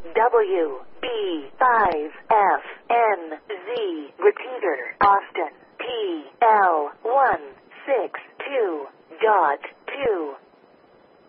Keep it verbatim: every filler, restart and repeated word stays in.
W B five F N Z. Repeater, Austin. P L one six two dot